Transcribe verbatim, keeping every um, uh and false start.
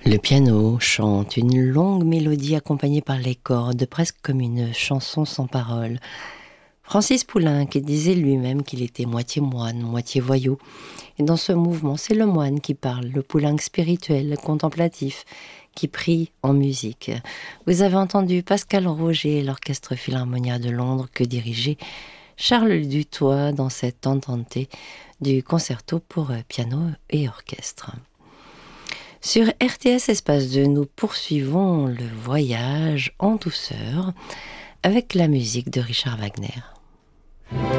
Le piano chante une longue mélodie accompagnée par les cordes, presque comme une chanson sans parole. Francis Poulenc qui disait lui-même qu'il était moitié moine, moitié voyou. Et dans ce mouvement, c'est le moine qui parle, le Poulenc spirituel, contemplatif, qui prie en musique. Vous avez entendu Pascal Roger et l'Orchestre Philharmonia de Londres que dirigeait Charles Dutoit dans cette entente du concerto pour piano et orchestre. Sur R T S Espace deux, nous poursuivons le voyage en douceur avec la musique de Richard Wagner.